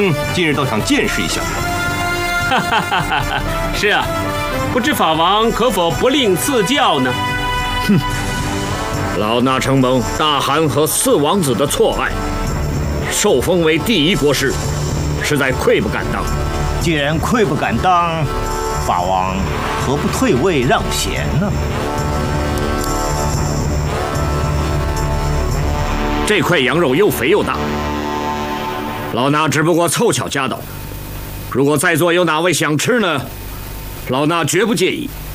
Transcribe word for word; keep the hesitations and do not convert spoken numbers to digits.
嗯，今日倒想见识一下。 哈哈哈哈哈！是啊，不知法王可否不吝赐教呢？ 哼，老衲承蒙大汗和四王子的错爱，受封为第一国师，实在愧不敢当。 既然愧不敢当，法王何不退位让贤呢？ 这块羊肉又肥又大，老衲只不过凑巧夹到。如果在座有哪位想吃呢，老衲绝不介意。